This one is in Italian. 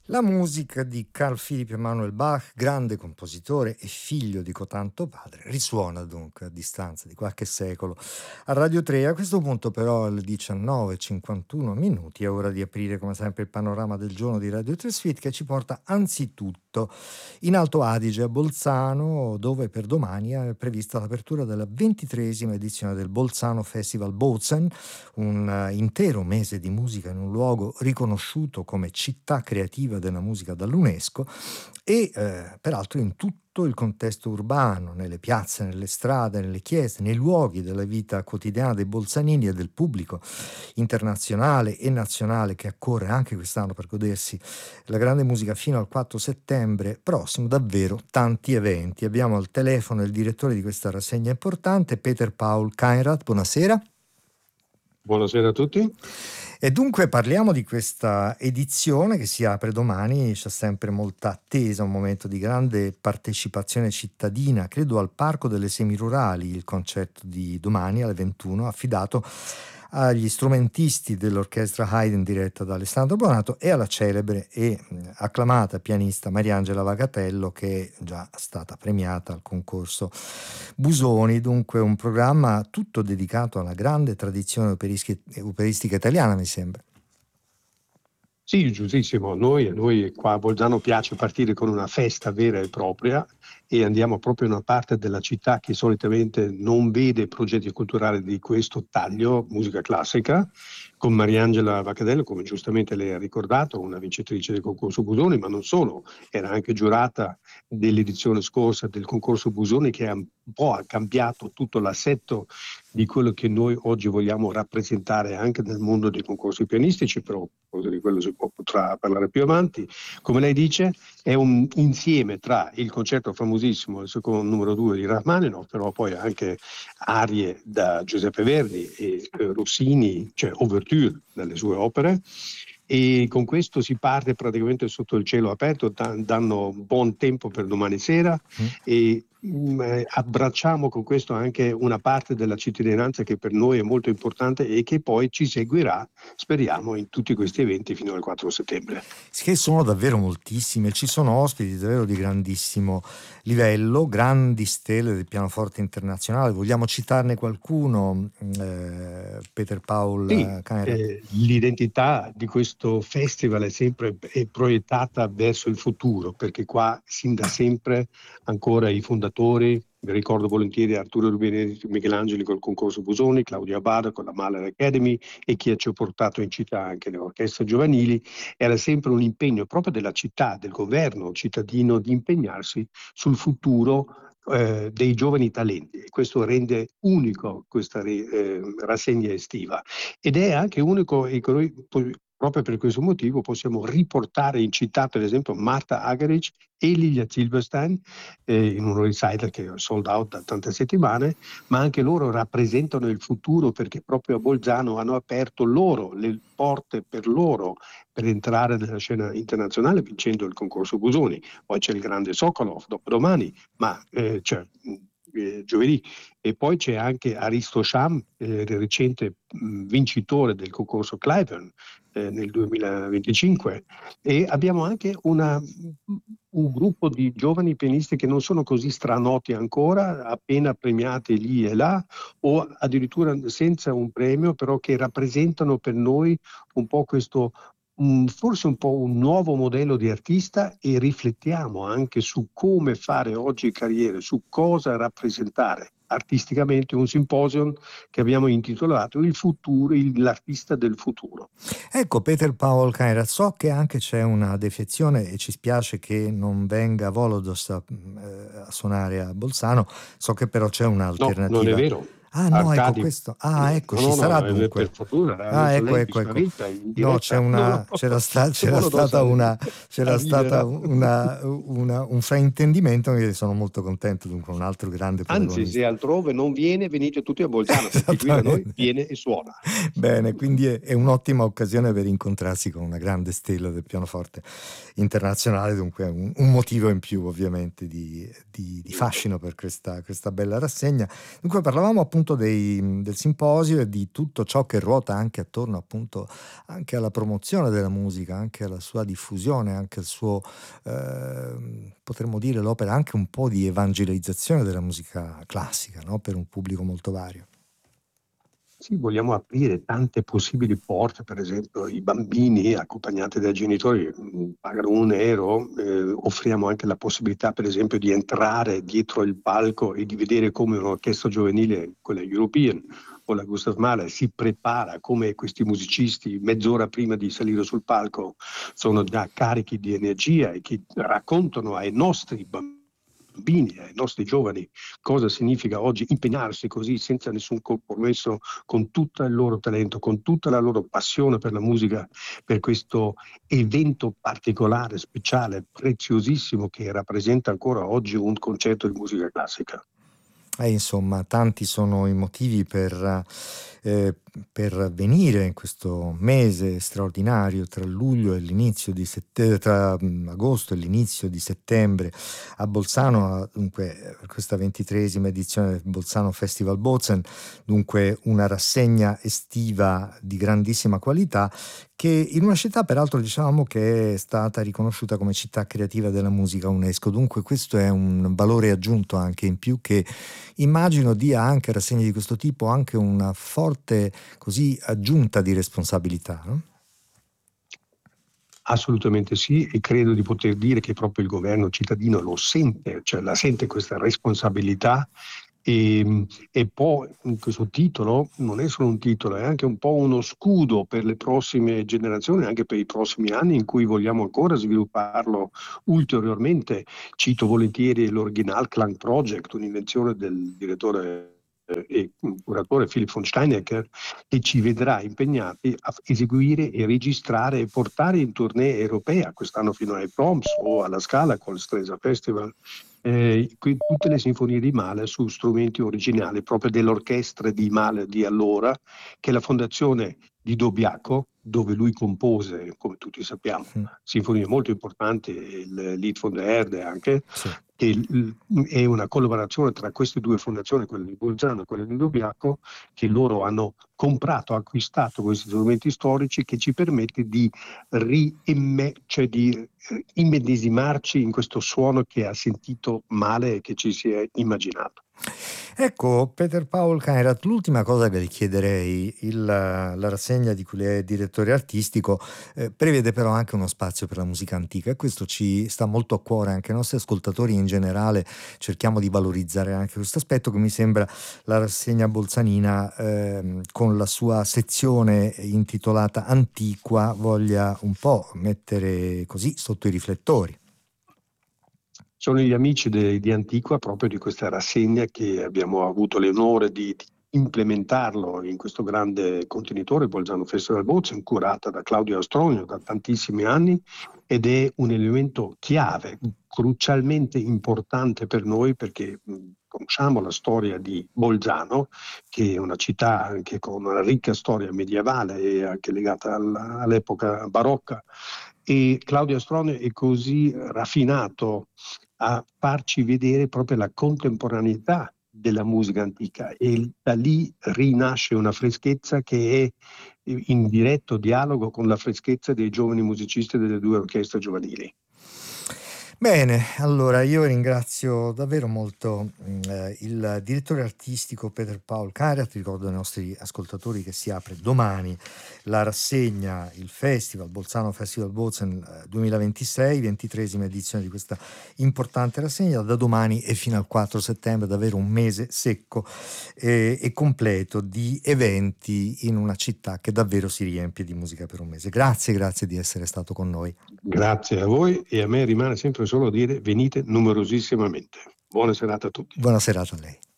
La musica di Carl Philipp Emanuel Bach, grande compositore e figlio di cotanto padre, risuona dunque a distanza di qualche secolo a Radio 3. A questo punto però alle 19:51 minuti è ora di aprire come sempre il panorama del giorno di Radio 3 Suite, che ci porta anzitutto in Alto Adige, a Bolzano, dove per domani è prevista l'apertura della 23esima edizione del Bolzano Festival Bozen, un intero mese di musica in un luogo riconosciuto come città creativa della musica dall'UNESCO e peraltro in tutto il contesto urbano, nelle piazze, nelle strade, nelle chiese, nei luoghi della vita quotidiana dei bolzanini e del pubblico internazionale e nazionale che accorre anche quest'anno per godersi la grande musica fino al 4 settembre prossimo. Davvero tanti eventi. Abbiamo al telefono il direttore di questa rassegna importante, Peter Paul Keinrath. Buonasera. Buonasera a tutti. E dunque parliamo di questa edizione che si apre domani. C'è sempre molta attesa, un momento di grande partecipazione cittadina. Credo al Parco delle Semirurali, il concerto di domani alle 21, affidato agli strumentisti dell'orchestra Haydn diretta da Alessandro Bonato e alla celebre e acclamata pianista Mariangela Vagatello, che è già stata premiata al concorso Busoni. Dunque un programma tutto dedicato alla grande tradizione operistica italiana, mi sembra. Sì, giustissimo. A noi qua a Bolzano piace partire con una festa vera e propria e andiamo proprio in una parte della città che solitamente non vede progetti culturali di questo taglio, musica classica, con Mariangela Vaccadello, come giustamente lei ha ricordato, una vincitrice del concorso Busoni, ma non solo, era anche giurata dell'edizione scorsa del concorso Busoni, che ha un po' cambiato tutto l'assetto di quello che noi oggi vogliamo rappresentare anche nel mondo dei concorsi pianistici, però di quello si potrà parlare più avanti. Come lei dice, è un insieme tra il concerto famosissimo, il secondo numero 2 di Rachmaninoff, però poi anche arie da Giuseppe Verdi e Rossini, cioè ouverture dalle sue opere. E con questo si parte praticamente sotto il cielo aperto, danno buon tempo per domani sera e abbracciamo con questo anche una parte della cittadinanza che per noi è molto importante e che poi ci seguirà, speriamo, in tutti questi eventi fino al 4 settembre. Che sono davvero moltissime, ci sono ospiti davvero di grandissimo livello, grandi stelle del pianoforte internazionale. Vogliamo citarne qualcuno, Peter Paul Sì, Keinrath? l'identità di questo festival è proiettata verso il futuro, perché qua sin da sempre ancora i fondatori, vi ricordo volentieri Arturo Rubinetti, Michelangeli col concorso Busoni, Claudio Abbado con la Mahler Academy e chi ci ha portato in città anche le orchestre giovanili, era sempre un impegno proprio della città, del governo cittadino di impegnarsi sul futuro dei giovani talenti, e questo rende unico questa rassegna estiva ed è anche unico e proprio per questo motivo possiamo riportare in città per esempio Marta Argerich e Lilia Silberstein in un recital che è sold out da tante settimane, ma anche loro rappresentano il futuro perché proprio a Bolzano hanno aperto loro le porte per loro per entrare nella scena internazionale vincendo il concorso Busoni. Poi c'è il grande Sokolov dopodomani, ma giovedì, e poi c'è anche Aristo Sham, il recente vincitore del concorso Cliburn nel 2025, e abbiamo anche un gruppo di giovani pianisti che non sono così stranoti ancora, appena premiati lì e là, o addirittura senza un premio, però che rappresentano per noi un po' questo forse un po' un nuovo modello di artista, e riflettiamo anche su come fare oggi carriere, su cosa rappresentare artisticamente, un symposium che abbiamo intitolato Il futuro, l'artista del futuro. Ecco, Peter Paul Keinrath, so che anche c'è una defezione e ci spiace che non venga Volodos a suonare a Bolzano, so che però c'è No, non è un'alternativa. vero. Ah no, ecco Arcadi, questo. Ah, ecco, ci no, sarà per dunque. fortuna, ha Ah, detto ecco, lei, ecco, visto la ecco. vista in No, diretta, no, no, c'era Volodos stata a c'era stata ridere. un fraintendimento, e sono molto contento, dunque un altro grande Anzi, se protagonista. altrove non viene, venite tutti a Bolzano, perché qui da noi Esattamente. viene e suona. Bene, quindi è un'ottima occasione per incontrarsi con una grande stella del pianoforte internazionale, dunque un motivo in più ovviamente di Giusto. fascino per questa bella rassegna. Dunque parlavamo appunto appunto del simposio e di tutto ciò che ruota anche attorno appunto anche alla promozione della musica, anche alla sua diffusione, anche al suo, potremmo dire l'opera anche un po' di evangelizzazione della musica classica, no? Per un pubblico molto vario. Sì, vogliamo aprire tante possibili porte, per esempio i bambini accompagnati dai genitori pagano €1, offriamo anche la possibilità, per esempio, di entrare dietro il palco e di vedere come un'orchestra giovanile, quella European o la Gustav Mahler, si prepara, come questi musicisti mezz'ora prima di salire sul palco sono già carichi di energia e che raccontano ai nostri bambini, ai nostri giovani, cosa significa oggi impegnarsi così senza nessun compromesso, con tutto il loro talento, con tutta la loro passione per la musica, per questo evento particolare, speciale, preziosissimo che rappresenta ancora oggi un concerto di musica classica. Insomma, tanti sono i motivi per venire in questo mese straordinario tra luglio e l'inizio di tra agosto e l'inizio di settembre a Bolzano, dunque questa 23esima edizione del Bolzano Festival Bozen, dunque una rassegna estiva di grandissima qualità che in una città peraltro diciamo che è stata riconosciuta come città creativa della musica UNESCO, dunque questo è un valore aggiunto anche in più che immagino dia anche a rassegne di questo tipo anche una forte così aggiunta di responsabilità, no? Assolutamente sì, e credo di poter dire che proprio il governo cittadino lo sente, cioè la sente questa responsabilità e poi questo titolo non è solo un titolo, è anche un po' uno scudo per le prossime generazioni, anche per i prossimi anni in cui vogliamo ancora svilupparlo ulteriormente. Cito volentieri l'Original Klang Project, un'invenzione del direttore e curatore Philipp von Steinecker, che ci vedrà impegnati a eseguire e registrare e portare in tournée europea, quest'anno fino ai Proms o alla Scala col Stresa Festival, tutte le sinfonie di Mahler su strumenti originali proprio dell'orchestra di Mahler di allora, che è la fondazione di Dobiaco, dove lui compose, come tutti sappiamo, sinfonie molto importanti, il Lied von der Erde anche, Sì. che è una collaborazione tra queste due fondazioni, quella di Bolzano e quella di Dobiaco, che loro hanno comprato, acquistato questi strumenti storici che ci permette di immedesimarci in questo suono che ha sentito male e che ci si è immaginato. Ecco, Peter Paul Keinrath, l'ultima cosa che le chiederei, la rassegna di cui lei è direttore artistico prevede però anche uno spazio per la musica antica e questo ci sta molto a cuore anche ai nostri ascoltatori in generale, cerchiamo di valorizzare anche questo aspetto che mi sembra la rassegna bolzanina con la sua sezione intitolata Antiqua voglia un po' mettere così sotto i riflettori. Sono gli amici di Antiqua, proprio di questa rassegna, che abbiamo avuto l'onore di implementarlo in questo grande contenitore, Bolzano Festival Bozen, curata da Claudio Astronio da tantissimi anni, ed è un elemento chiave, crucialmente importante per noi, perché conosciamo la storia di Bolzano, che è una città anche con una ricca storia medievale e anche legata all'epoca barocca, e Claudio Astronio è così raffinato a farci vedere proprio la contemporaneità della musica antica e da lì rinasce una freschezza che è in diretto dialogo con la freschezza dei giovani musicisti delle due orchestre giovanili. Bene, allora io ringrazio davvero molto il direttore artistico Peter Paul Keinrath, ricordo ai nostri ascoltatori che si apre domani la rassegna, il festival, Bolzano Festival Bozen 2026, 23esima edizione di questa importante rassegna, da domani e fino al 4 settembre, davvero un mese secco e completo di eventi in una città che davvero si riempie di musica per un mese. Grazie di essere stato con noi. Grazie a voi e a me rimane sempre solo dire venite numerosissimamente. Buona serata a tutti. Buona serata a lei.